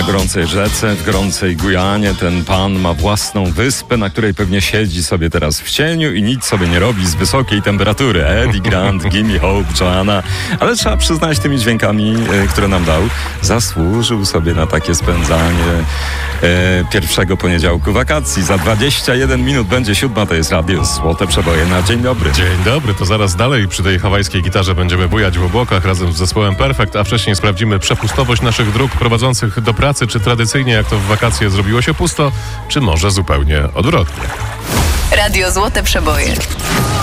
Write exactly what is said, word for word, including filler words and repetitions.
gorącej rzece, w gorącej Gujanie ten pan ma własną wyspę, na której pewnie siedzi sobie teraz w cieniu i nic sobie nie robi z wysokiej temperatury. Eddie Grant, Gimme Hope, Joanna. Ale trzeba przyznać, tymi dźwiękami, e, które nam dał, zasłużył sobie na takie spędzanie e, pierwszego poniedziałku wakacji. Za dwadzieścia jeden minut będzie siódma, to jest Radio Złote Przeboje na Dzień Dobry. Dzień dobry, to zaraz dalej przy tej hawajskiej gitarze będziemy bujać w obłokach razem z zespołem Perfect, a wcześniej sprawdzimy przepustowość naszych dróg prowadzących do pracy, czy tradycyjnie jak to w wakacje zrobiło się pusto, czy może zupełnie odwrotnie. Radio Złote Przeboje.